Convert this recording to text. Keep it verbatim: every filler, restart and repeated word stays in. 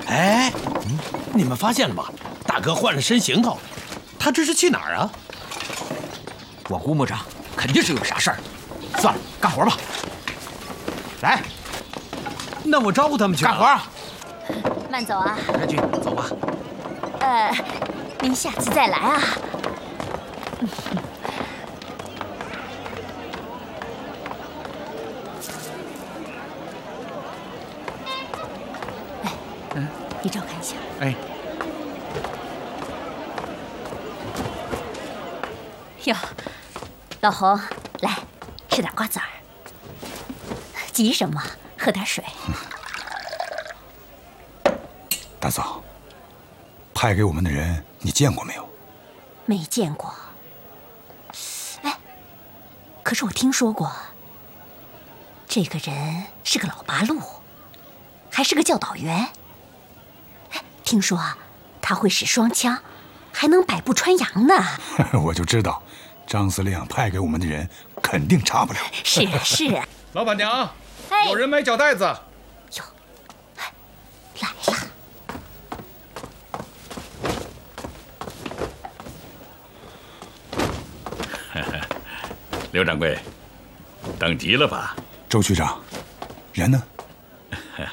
哎，你们发现了吗？大哥换了身行头，他这是去哪儿啊？ 我估摸着肯定是有啥事儿。算了，干活吧。来， 那我招呼他们去干活。 慢走啊， 元军，走吧。 呃，您下次再来啊。哎，嗯，你照看一下。 哎。 哟，老洪，来吃点瓜子儿。急什么？喝点水。 大嫂，派给我们的人你见过没有？ 没见过。哎，可是我听说过，这个人是个老八路，还是个教导员。哎，听说他会使双枪，还能百步穿杨呢。 我就知道，张司令派给我们的人肯定差不了。 是啊，是啊。 老板娘， 哎， 有人买脚带子。 哟，哎，来了。 刘掌柜，等急了吧？ 周区长，人呢？